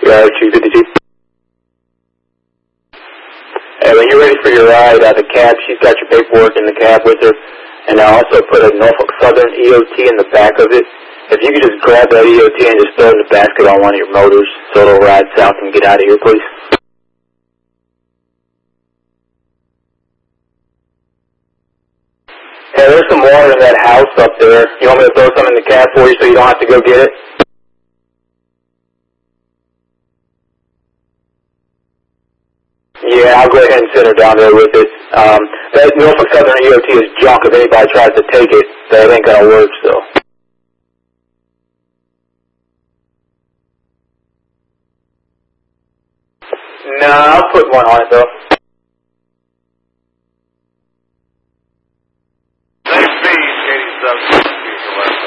Yeah, Chief, good to see you. Hey, when you're ready for your ride, the cab, she's got your paperwork in the cab with her, and I also put a Norfolk Southern EOT in the back of it. If you could just grab that EOT and just throw it in the basket on one of your motors so it'll ride south and get out of here, please. Hey, there's some water in that house up there. You want me to throw some in the cab for you so you don't have to go get it? Yeah, I'll go ahead and send her down there with it. That Norfolk Southern EOT is junk. If anybody tries to take it, that ain't gonna work, so. Nah, I'll put one on it, though.